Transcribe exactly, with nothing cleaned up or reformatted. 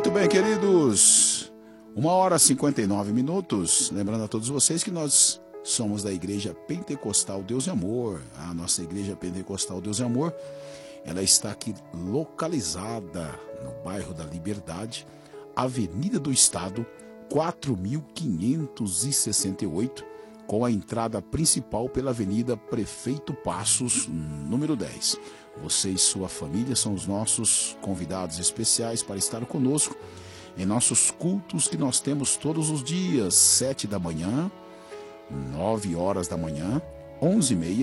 Muito bem, queridos. Uma hora e cinquenta e nove minutos. Lembrando a todos vocês que nós somos da Igreja Pentecostal Deus e Amor. A nossa Igreja Pentecostal Deus e Amor, ela está aqui localizada no bairro da Liberdade, Avenida do Estado, quatro mil quinhentos e sessenta e oito, com a entrada principal pela Avenida Prefeito Passos, número dez. Você e sua família são os nossos convidados especiais para estar conosco em nossos cultos que nós temos todos os dias, sete da manhã, nove horas da manhã, onze e meia.